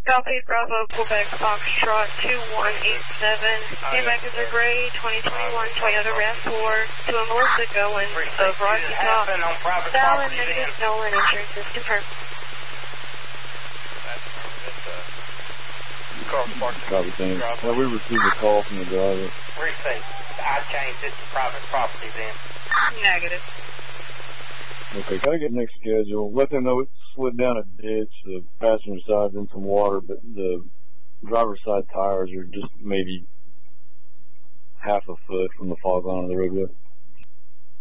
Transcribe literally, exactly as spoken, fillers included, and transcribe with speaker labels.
Speaker 1: Copy, Bravo, Quebec, Foxtrot, two one eight seven. Came back as a gray twenty twenty-one Toyota RAV four to a Melissa Goins of Rocky Top. Fallon, negative, Nolan, insurance is confirmed.
Speaker 2: Copy, thanks. Now we received a call from the driver.
Speaker 3: Receive. I changed it to private property then.
Speaker 1: Negative.
Speaker 2: Okay, gotta get next schedule. Let them know it slid down a ditch. The passenger side's in some water, but the driver's side tires are just maybe half a foot from the fog line of the roadway.